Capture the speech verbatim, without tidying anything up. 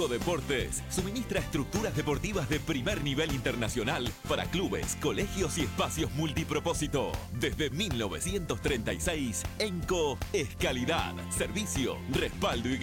Enco Deportes suministra estructuras deportivas de primer nivel internacional para clubes, colegios y espacios multipropósito. Desde mil novecientos treinta y seis, Enco es calidad, servicio, respaldo y